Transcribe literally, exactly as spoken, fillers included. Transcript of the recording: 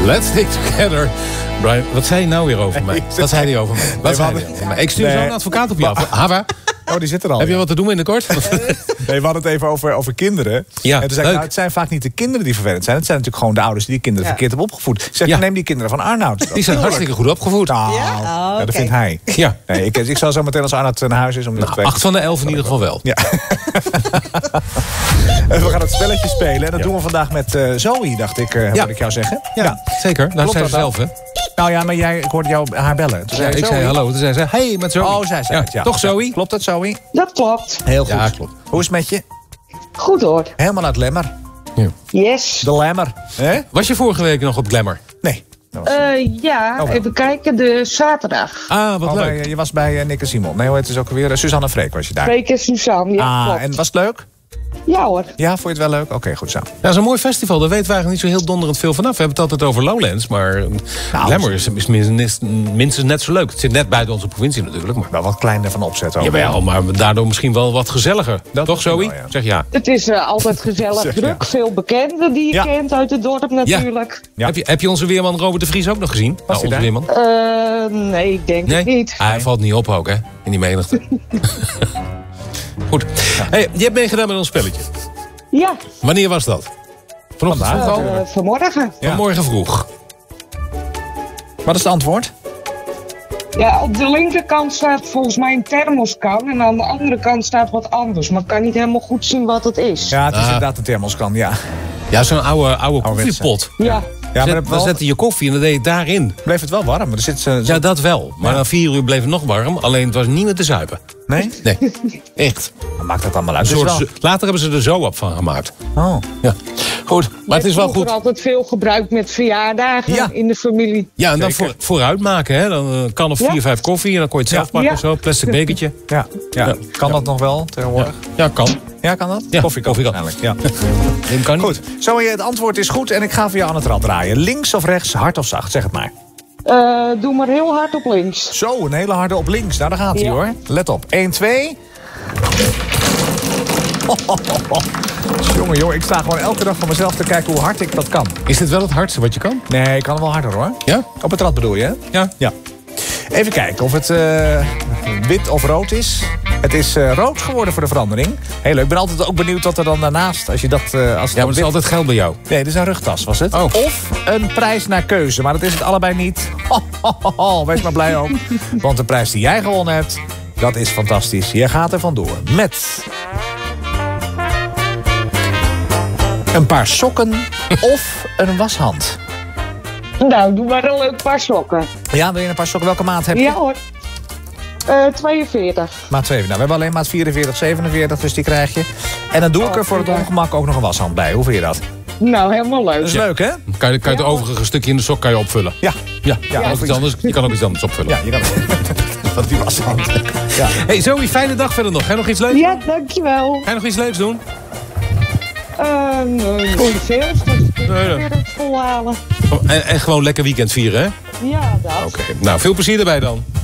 Let's stick together. Brian, wat zei je nou weer over mij? Wat zei hij over mij? Wat Nee, zei we hij over mij? Ik stuur zo een advocaat op je af. Hava, Oh, die zit er al. heb je ja. wat te doen binnenkort? Nee, we hadden het even over, over kinderen. Ja, en toen zei ik, leuk. nou, het zijn vaak niet de kinderen die vervelend zijn. Het zijn natuurlijk gewoon de ouders die die kinderen Ja. verkeerd hebben opgevoed. Ik zeg, Ja. neem die kinderen van Arnoud. Die zijn hartstikke goed opgevoed. Nou, Ja? ja? Oh, dat oké. vindt hij. Ja. Nee, ik, ik zal zo meteen als Arnoud naar huis is om dat te Nou, weten. acht van de elf in ieder geval wel. Ja. En we gaan het spelletje spelen. En dat doen we vandaag met uh, Zoe, dacht ik, uh, Ja. moet ik jou zeggen. Ja, zeker. Nou, Klopt zei ze dat zelf, hè? Nou ja, maar jij, ik hoorde jou haar bellen. Toen Ja, zei ik Zoe. zei hallo. Toen zei ze, hey, met Zoe. Oh, zij zei het, ja. Toch, Zoe? Klopt dat, Zoe? Dat klopt. Heel goed. Ja, klopt. Hoe is het met je? Goed hoor. Helemaal uit Lemmer. Yes. De Lemmer. Hè? Was je vorige week nog op Glamour? Nee. Dat was- Eh, ja, Oh. even kijken. De zaterdag. Ah, wat Oh, leuk. bij, je was bij uh, Nick en Simon. Nee, hoe heet het ook alweer? Uh, Suzanne Freek was je daar. Freek en Suzanne. Ja, ah, klopt. en was het leuk? Ja hoor. Ja, vond je het wel leuk? Oké, goed zo. Ja, dat is een mooi festival. Daar weten we eigenlijk niet zo heel donderend veel vanaf. We hebben het altijd over Lowlands, maar Glamour is, is minstens, minstens net zo leuk. Het zit net buiten onze provincie natuurlijk. Maar Wel wat kleiner van opzet ook. jawel, maar daardoor misschien wel wat gezelliger. Dat Toch, misschien Zoe? wel, ja. Zeg ja. Het is eh, altijd gezellig Zeg, druk. ja. Veel bekenden die je Ja. kent uit het dorp natuurlijk. Ja. Heb, je, heb je onze weerman Robert de Vries ook nog gezien? Was Nou, hij onze daar? weerman. Eh, nee, ik denk Nee? het niet. Hij valt niet op ook, hè? In die menigte. Goed. Hey, je hebt meegedaan met ons spelletje. Ja, Wanneer was dat? Vanochtend Vandaag. vroeg al? eh, vanmorgen. Ja. Vanmorgen vroeg. Wat is het antwoord? Ja, op de linkerkant staat volgens mij een thermoskan. En aan de andere kant staat wat anders. Maar ik kan niet helemaal goed zien wat het is. Ja, het is Ah. inderdaad een thermoskan, ja. Ja, zo'n oude, oude Ouderwetse. koffiepot. Ja. Ja, maar Zet, het dan wel, zette je koffie en dan deed je het daarin. bleef het wel warm. Er zit ze, Ja, dat wel. Maar na vier uur bleef het nog warm. Alleen het was niet meer te zuipen. Nee? Nee, echt. Dan maakt dat allemaal uit. Een Dus soort, wel- zo- later hebben ze er zo op van gemaakt. Oh. Ja. Goed, maar het is wel Vroeger goed. altijd veel gebruikt met verjaardagen Ja. in de familie. Ja, en dan Zeker. voor, vooruit maken. Hè? Dan eh, kan of vier, Ja. vijf koffie. En dan kon je het zelf Ja. pakken. Ja. Zo, plastic bekertje. Ja. Ja. Ja. Kan dat nog wel tegenwoordig? Ja, kan. Ja, kan dat? Ja, koffie kan. koffie kan. Eigenlijk, ja. Dit kan niet. Goed, Zoe, het antwoord is goed en ik ga voor jou aan het rad draaien. Links of rechts, hard of zacht, zeg het maar. Eh, doe maar heel hard op links. Zo, een hele harde op links. Nou, daar gaat hij Ja. hoor. Let op. één, twee. Jongen, joh, ik sta gewoon elke dag van mezelf te kijken hoe hard ik dat kan. Is dit wel het hardste wat je kan? Nee, ik kan wel harder hoor. Ja? Op het rad bedoel je, hè? Ja. Ja. Even kijken of het eh, wit of rood is. Het is eh, rood geworden voor de verandering. Heel leuk. Ik ben altijd ook benieuwd wat er dan daarnaast... Als je dat, eh, als het Ja, maar dan het is wit... altijd geld bij jou. Nee, dit is een rugtas, was het? Oh. Of een prijs naar keuze. Maar dat is het allebei niet. Ho, ho, ho, ho. Wees maar blij ook. Want de prijs die jij gewonnen hebt, dat is fantastisch. Je gaat er vandoor met... een paar sokken of een washand. Nou, doe maar een leuk paar sokken. Ja, wil je een paar sokken? Welke maat heb je? Ja hoor. Eh, tweeënveertig. Maat twee. Nou, we hebben alleen maat vierenveertig, zevenenveertig, dus die krijg je. En dan doe ik er voor het ongemak ook nog een washand bij. Hoe vind je dat? Nou, helemaal leuk. Dat is leuk, hè? Kan je, kan je het overige stukje in de sok kan je opvullen. Ja. Ja, Ja, of of iets iets- anders, je kan ook iets anders opvullen. Ja, je kan... Wat die washand. Ja. Hey Zoe, fijne dag verder nog. Ga je nog iets leuks? Ja, dankjewel. Ga je nog iets leuks doen? Eh, nee, niet veel. Nee, nee. Weer het volhalen. En, en gewoon lekker weekend vieren, hè? Ja, dat. Oké, nou veel plezier erbij dan.